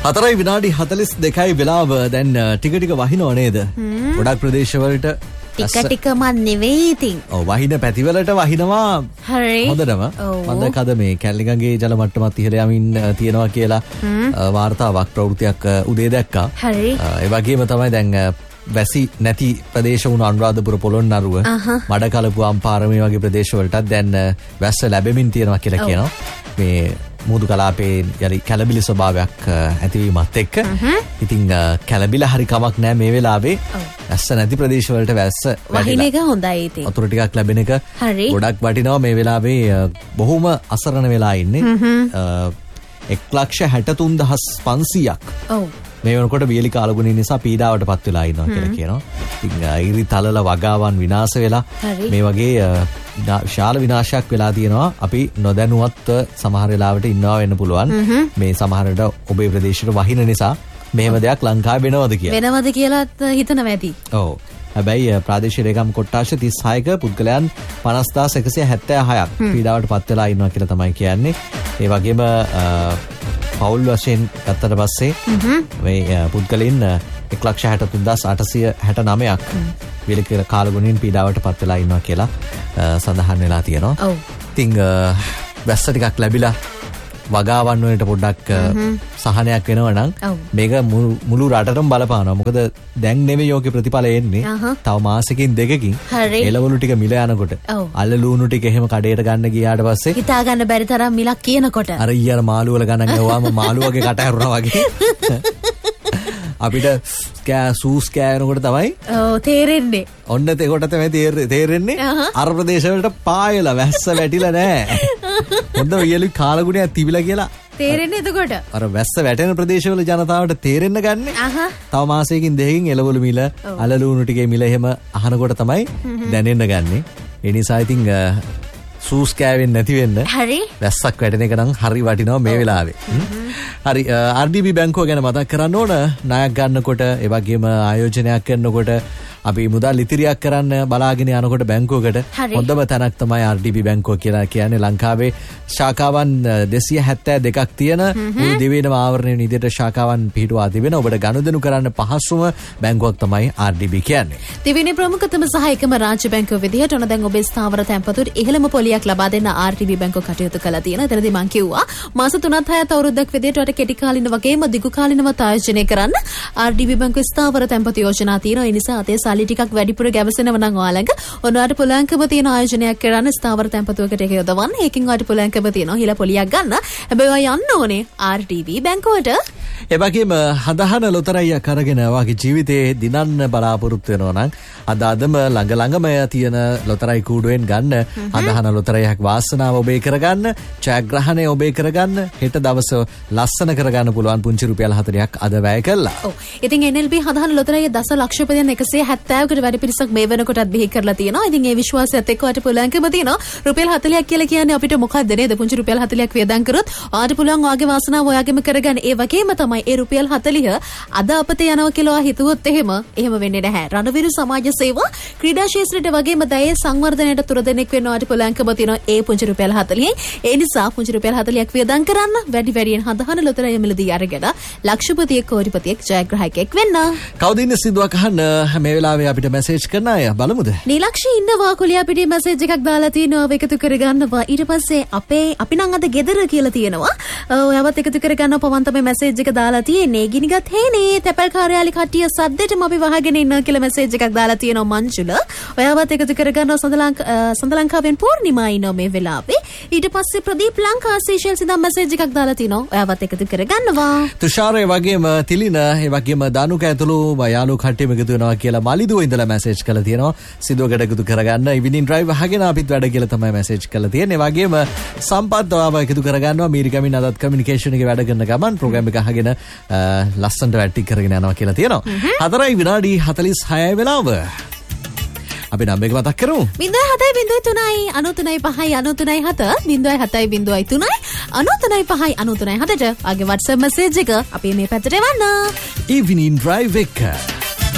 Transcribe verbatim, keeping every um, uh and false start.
හතරයි විනාඩි හතලිස් දෙකයි වෙලාව දැන් ටික ටික වහිනව නේද? ගොඩක් ප්‍රදේශවලට ටික ටිකම නෙවෙයි ඉතින්. ඔව් වහින පැතිවලට වහිනවා. හරි. හොඳටම. මම දැක්කද මේ කැලණිගඟේ ජල මට්ටමත් ඉහළ යමින් තියෙනවා කියලා වාර්තාවක් ප්‍රවෘත්තියක් උදේ දැක්කා. හරි. ඒ වගේම තමයි දැන් වැසි නැති ප්‍රදේශ වුණ අනුරාධපුර පොළොන්නරුව මඩකලපුව අම්පාර මේ වගේ ප්‍රදේශවලටත් දැන් වැස්ස ලැබෙමින් තියෙනවා කියලා කියනවා. මේ මුදු කලාපේ යලි කැළඹිලි ස්වභාවයක් ඇතිවීමත් එක්ක ඉතින් කැළඹිලා හරි කමක් නැහැ මේ වෙලාවේ වැස්ස නැති ප්‍රදේශවලට වැස්ස වහින එක හොඳයි ඉතින් වතුර ටිකක් ලැබෙන එක ගොඩක් වටිනවා මේ වෙලාවේ බොහොම අසරණ වෙලා ඉන්නේ එක් ලක්ෂ හැට තුන් දහස් පන්සීයක් ඔව් මේ වෙනකොට වියලි කාලගුණය නිසා පීඩාවට පත් වෙලා ඉන්නවා කියලා කියනවා. ඉතින් ඉරි තලල වගාවන් විනාශ වෙලා මේ වගේ විශාල විනාශයක් වෙලා තියෙනවා. අපි නොදැනුවත්ව සමහර වෙලාවට ඉන්නවා වෙන්න පුළුවන්. මේ සමහරට ඔබේ ප්‍රදේශයට වහින නිසා මෙහෙම දෙයක් ලංකාවේ වෙනවද කියලා. වෙනවද කියලාත් හිතනවා ඇති. ඔව්. හැබැයි ප්‍රාදේශීය රේගම් කොට්ටාශ තිස් හයක පුද්ගලයන් පනස් හදාස් එකසිය හැත්තෑ හයක් පීඩාවට පත් වෙලා ඉන්නවා කියලා තමයි කියන්නේ. ඒ වගේම පවුල් වශයෙන් ගත්තට පස්සේ මේ පුද්ගලයන් එක් ලක්ෂ හැට තුන් දහස් අටසිය හැට නවයක් විලක කාලගුණයෙන් පීඩාවට පත් වෙලා ඉන්නවා කියලා සඳහන් වෙලා තියෙනවා. ඔව්. ඉතින් වැස්ස ටිකක් ලැබිලා වගාවන් වලට පොඩ්ඩක් සහනයක් වෙනවා නම් මේක මුළු රටටම බලපානවා. මොකද දැන් නෙවෙයි යෝගේ ප්‍රතිඵල එන්නේ. තව මාසෙකින් දෙකකින් එළවලු ටික මිල යනකොට අල්ල ලුණු ටික එහෙම කඩේට ගන්න ගියාට පස්සේ හිතා ගන්න බැරි තරම් මිලක් කියනකොට අර ඊයර මාළු වල ගණන් ගාවම මාළු වගේ කට ඇරුණා වගේ අපිට කෑ සූස් කෑනකොට තමයි ඔව් තේරෙන්නේ. ඔන්න එතකොට තමයි තේරෙන්නේ අර ප්‍රදේශවලට පායලා වැස්ස වැටිලා නැහැ. හොඳ වියලි කාලගුණයක් තිබිලා කියලා තේරෙන්නේ එතකොට. අර වැස්ස වැටෙන ප්‍රදේශවල ජනතාවට තේරෙන්න ගන්නේ. තව මාසයකින් දෙකකින් එළවලු මිල, අලලුණු ටිකේ මිල එහෙම අහනකොට තමයි දැනෙන්න ගන්නේ. ඒ නිසා ඉතින් සූස් කෑවෙන්නේ නැති වෙන්න වැස්සක් වැටෙන එක නම් හරි වටිනවා මේ වෙලාවේ. හරි ආර් ඩී බී බැංකුව ගැන මතක් කරන්න ඕන. ණයක් ගන්නකොට ඒ වගේම ආයෝජනයක් කරනකොට අපි මුදල් ඉතිරියක් කරන්න බලාගෙන යනකොට බැංකුවකට හොඳම තැනක් තමයි ආර් ඩී බී බැංකුව කියලා කියන්නේ. ලංකාවේ ශාඛාවන් දෙසිය හැත්තෑ දෙකක් තියෙන මුළු දිවයිනම ආවරණය වෙන විදිහට ශාඛාවන් පිහිටුවා තිබෙන ඔබට ගනුදෙනු කරන්න පහසුම බැංකුවක් තමයි ආර් ඩී බී කියන්නේ. දිවයිනේ ප්‍රමුඛතම සහ එකම රාජ්‍ය බැංකුව විදිහට ඔන්න දැන් ඔබේ ස්ථාවර තැන්පතුට ඉහළම පොලියක් ලබා දෙන්න ආර් ඩී බී බැංකුව කටයුතු කළා තියෙනවා. එතනදී මම කිව්වා මාස තුනක් හයක් අවුරුද්දක් විදිහට වට කෙටි කාලින වගේම දිගු කාලිනවත් ආයෝජනය කරන්න ආර් ඩී බී බැංකුවේ ස්ථාවර තැන්පතු යෝජනා තියෙනවා. ඒ නිසා අතේ සල්ලි ටිකක් වැඩිපුර ගැවසෙනව නම් ඔයාලඟ ඔන්නවට පුළුවන්කම තියෙන ආයෝජනයක් කරන්න ස්ථාවර තැන්පතුවකට ඒක යොදවන්න. ඒකෙන් ඔයාලට පුළුවන්කම තියෙනවා හිල පොලියක් ගන්න. හැබැයි ඔයා යන්න ඕනේ ආර් ඩී බී බැංකුවට. ඒ වගේම හදහන ලොතරැයියක් අරගෙන ඔයාගේ ජීවිතේ දිනන්න බලාපොරොත්තු වෙනවා නම් අද අදම ළඟ ළඟම තියෙන ලොතරැයි කූඩුවෙන් ගන්න හදහන ලොතරැයියක් වාසනාව ඔබේ කරගන්න, ජයග්‍රහණය ඔබේ කරගන්න, හෙට දවස ලස්සන කරගන්න පුළුවන් පුංචි රුපියල් හතරයක් අද වැය කළා. ඔව්. ඉතින් එන් එල් බී හදහන ලොතරැයිය දස ලක්ෂපතියන් එකසිය හැත්තෑවකට වැඩි පිරිසක් මේ වෙනකොටත් බිහි කරලා තියෙනවා. ඉතින් ඒ විශ්වාසයත් එක්ක ඔයාලට පුළුවන්කම තියෙනවා රුපියල් හතලියක් කියලා කියන්නේ අපිට මොකක්ද නේද? පුංචි රුපියල් හතලියක් වියදම් කරොත් ඔයාලට පුළුවන් ඔයාගේ වාසනාව ඔයාගෙම කරගන්න. ඒ වගේම තමයි ඒ රුපියල් හතලිය අද අපතේ යනවා කියලා හිතුවොත් එහෙම එහෙම වෙන්නේ නැහැ. රණවිරු සමාජ සේවා ක්‍රීඩා ශාස්ත්‍රයට වගේම දයේ සංවර්ධනයට තුර දෙනෙක් වෙන්න ඔයාලට පුළුවන්කම තියෙනවා ඒ පුංචි රුපියල් හතලියෙන්. ඒ නිසා පුංචි රුපියල් හතලියක් වියදම් කරන්න වැඩි වැඩියෙන් හදහන ලොතරැයි මිලදී අරගෙන ලක්ෂපතියෙක් කෝටිපතියෙක් ජයග්‍රාහකයෙක් වෙන්න. කවුද ඉන්නේ සින්දුවක් අහන්න මේ වෙලාවේ අපිට මැසේජ් කරන අය බලමුද? නීලක්ෂි ඉන්නවා කුලිය අපිට මැසේජ් එකක් දාලා තිනවා එකතු කරගන්නවා. ඊට පස්සේ අපේ අපි නම් අද ගෙදර කියලා තියෙනවා. ඔයාවත් එකතු කරගන්න පවන් තමයි මැසේජ් එක දාලා තියෙන්නේ. ගිනිගත් හේනේ තැපල් කාර්යාලේ කට්ටිය සද්දෙටම අපි වහගෙන ඉන්නවා කියලා මැසේජ් එකක් දාලා තියෙනවා මංජුල. ඔයාවත් එකතු කරගන්නවා සඳලංක සඳලංකාවෙන් පූර්ණිමා ඉන්නවා මේ වෙලාවේ. ඊට පස්සේ ප්‍රදීප් ලංකා සීෂල්ස් ඉඳන් මැසේජ් එකක් දාලා තිනවා. ඔයාවත් එකතු කරගන්නවා. තුෂාර ඒ වගේම තිලින ඒ වගේම දානුක ඇතුළු යාළු කට්ටියම එකතු වෙනවා කියලා මලිදුව ඉඳලා මැසේජ් කරලා තියෙනවා. සිදුවකට එකතු කරගන්න ඉවිනින් ඩ්‍රයිව් අහගෙන අපිත් වැඩ කියලා තමයි මැසේජ් කරලා තියෙන්නේ. ඒ වගේම සම්පත් ඔයාව එකතු කරගන්නවා මීරිකමින් අදත් කමියුනිකේෂන් එකේ වැඩ කරන ගමන් ප්‍රෝග්‍රෑම් එක අහගෙන ලස්සනට වැටි කරගෙන යනවා කියලා තියෙනවා. හතරයි විනාඩි හතලිස් හයයි වෙලාව. අපි නම් එක මතක් කරමු. බිංදුවයි හතයි බිංදුවයි තුනයි අනූතුනයි පහයි අනූතුනයි හත බිංදුවයි හතයි බිංදුවයි තුනයි අනූතුනයි පහයි අනූතුනයි හතට ආගේ WhatsApp මැසේජ් එක අපි මේ පැත්තට එවන්න. Evening Drive එක